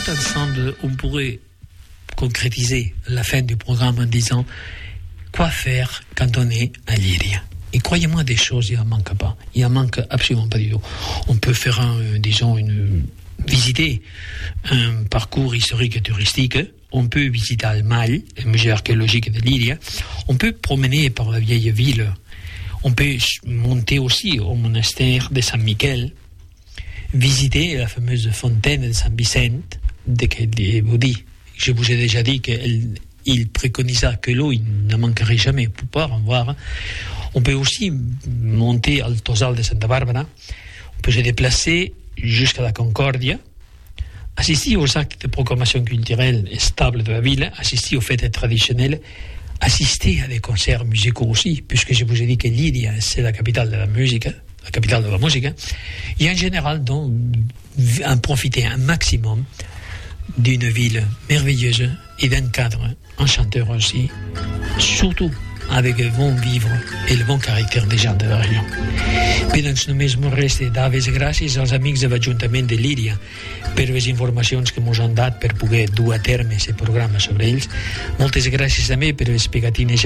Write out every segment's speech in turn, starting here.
tout ensemble, on pourrait concrétiser la fin du programme en disant quoi faire quand on est à Llíria. Et croyez-moi, des choses, il n'en manque pas. Il n'en manque absolument pas du tout. On peut faire, visiter un parcours historique et touristique. On peut visiter le Mall, le musée archéologique de Llíria. On peut promener par la vieille ville. On peut monter aussi au monastère de San Miquel, visiter la fameuse fontaine de San Vicente, je vous ai déjà dit qu'il préconisa que l'eau il ne manquerait jamais pour pouvoir en voir. On peut aussi monter al Tosal de Santa Barbara, on peut se déplacer jusqu'à la Concordia, assister aux actes de proclamation culturelle stable de la ville, assister aux fêtes traditionnelles, assister à des concerts musicaux aussi, puisque je vous ai dit que Llíria, c'est la capitale de la musique, et en général, donc, en profiter un maximum d'une ville merveilleuse et d'un cadre enchanteur aussi, surtout avec le bon vivre et le bon caràcter des gens de la regió. Bé, doncs només m'ho resta dar les gràcies als amics de l'Ajuntament de Llíria per les informacions que mos han dat per poder dur a terme aquest programa sobre ells. Moltes gràcies també per les pegatines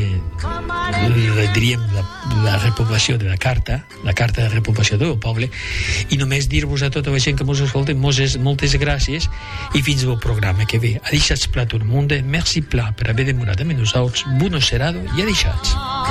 diríem la repoblació de la carta de repoblació del poble, i només dir-vos a tota la gent que mos escolta moltes gràcies i fins al programa que ve. A deixats pla tot el món, merci pla per haver demorat amb nosaltres, buenos serado i a deixats.